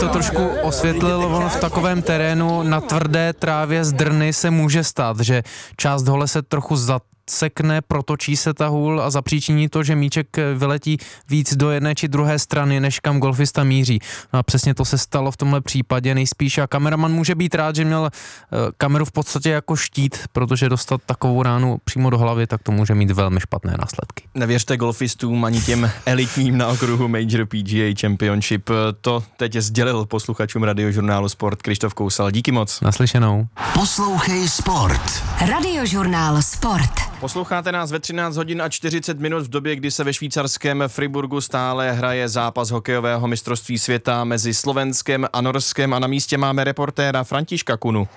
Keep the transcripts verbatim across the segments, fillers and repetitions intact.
to trošku osvětlil, ono v takovém terénu na tvrdé trávě z drny se může stát, že část hole se trochu zasekne, protočí se ta hůl a zapříčiní to, že míček vyletí víc do jedné či druhé strany, než kam golfista míří. No a přesně to se stalo v tomhle případě nejspíš a kameraman může být rád, že měl kameru v podstatě jako štít, protože dostat takovou ránu přímo do hlavy, tak to může mít velmi špatné následky. Nevěřte golfistům ani těm elitním na okruhu Major P G A Championship. To teď sdělil posluchačům Radiožurnálu Sport Krištof Kousal. Díky moc. Naslyšenou. Poslouchej Sport. Radiožurnál Sport. Posloucháte nás ve třináct hodin a čtyřicet minut v době, kdy se ve švýcarském Friburgu stále hraje zápas hokejového mistrovství světa mezi Slovenskem a Norskem a na místě máme reportéra Františka Kunu.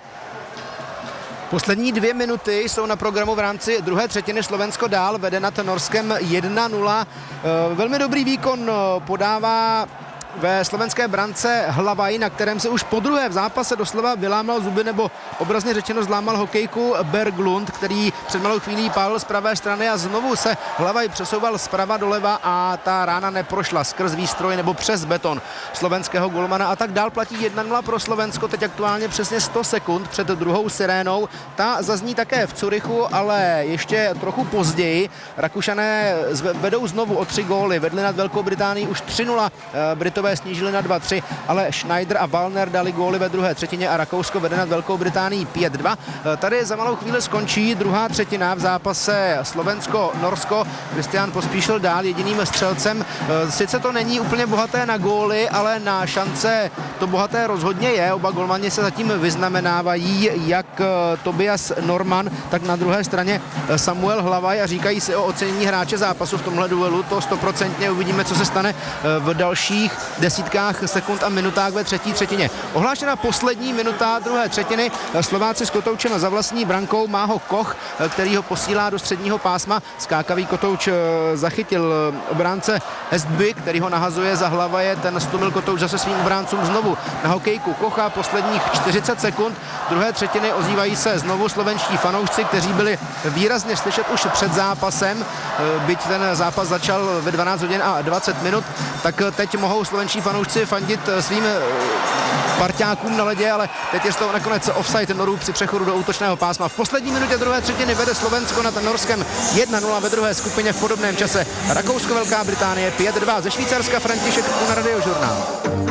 Poslední dvě minuty jsou na programu v rámci druhé třetiny. Slovensko dál vede nad Norskem jedna nula. Velmi dobrý výkon podává ve slovenské brance Hlavaj, na kterém se už po druhé v zápase doslova vylámal zuby, nebo obrazně řečeno zlámal hokejku Berglund, který před malou chvílí pálil z pravé strany a znovu se Hlavaj přesouval zprava doleva a ta rána neprošla skrz výstroj nebo přes beton slovenského golmana a tak dál platí jedna nula pro Slovensko, teď aktuálně přesně sto sekund před druhou sirénou. Ta zazní také v Curychu, ale ještě trochu později. Rakušané vedou znovu o tři góly, vedli nad Velkou Británií už tři nula, Britové snížili na dva tři, ale Schneider a Wallner dali góly ve druhé třetině a Rakousko vede nad Velkou Británií pět dva. Tady za malou chvíli skončí druhá třetina v zápase Slovensko-Norsko. Kristián Pospíšil dál jediným střelcem. Sice to není úplně bohaté na góly, ale na šance to bohaté rozhodně je. Oba golmani se zatím vyznamenávají, jak Tobias Norman, tak na druhé straně Samuel Hlavaj a říkají si o ocenění hráče zápasu v tomhle duelu. To stoprocentně uvidíme, co se stane v dalších desítkách sekund a minutách ve třetí třetině. Ohlášena poslední minuta druhé třetiny. Slováci s kotoučem za vlastní brankou, má ho Koch, který ho posílá do středního pásma. Skákavý kotouč zachytil obránce Estby, který ho nahazuje za Hlavaje. Ten stumil kotouč zase svým obráncům znovu na hokejku Kocha. Posledních čtyřicet sekund druhé třetiny ozývají se znovu slovenští fanoušci, kteří byli výrazně slyšet už před zápasem. Byť ten zápas začal ve dvanáct hodin a dvacet minut, tak teď mohou slovenští fanoušci fandit svým parťákům na ledě, ale teď je to nakonec offside Norů při přechodu do útočného pásma. V poslední minutě druhé třetiny vede Slovensko nad Norskem jedna nula, ve druhé skupině v podobném čase Rakousko, Velká Británie pět dva. Ze Švýcarska František Kůna, Radiožurnál.